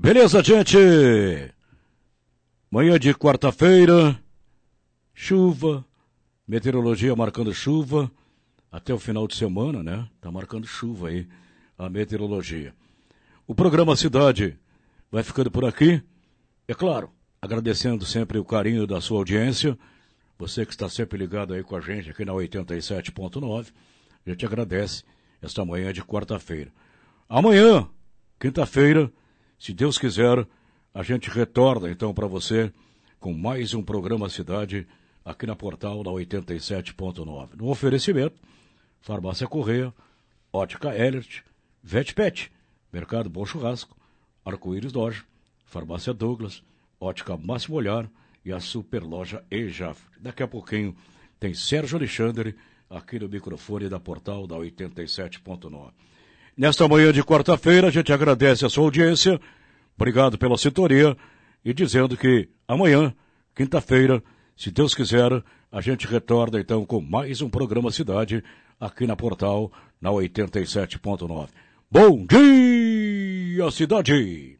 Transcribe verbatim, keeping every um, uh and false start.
Beleza, gente? Manhã de quarta-feira, chuva, meteorologia marcando chuva, até o final de semana, né? Tá marcando chuva aí, a meteorologia. O programa Cidade vai ficando por aqui. É claro, agradecendo sempre o carinho da sua audiência, você que está sempre ligado aí com a gente aqui na oitenta e sete ponto nove, a gente agradece esta manhã de quarta-feira. Amanhã, quinta-feira, se Deus quiser, a gente retorna então para você com mais um programa Cidade aqui na Portal da oitenta e sete ponto nove. No oferecimento, Farmácia Correia, Ótica Elliot, VetPet, Mercado Bom Churrasco, Arco-Íris Loja, Farmácia Douglas, Ótica Máximo Olhar e a Superloja Ejaf. Daqui a pouquinho tem Sérgio Alexandre aqui no microfone da Portal da oitenta e sete ponto nove. Nesta manhã de quarta-feira, a gente agradece a sua audiência, obrigado pela sintonia e dizendo que amanhã, quinta-feira, se Deus quiser, a gente retorna então com mais um programa Cidade aqui na Portal, na oitenta e sete ponto nove. Bom dia, cidade!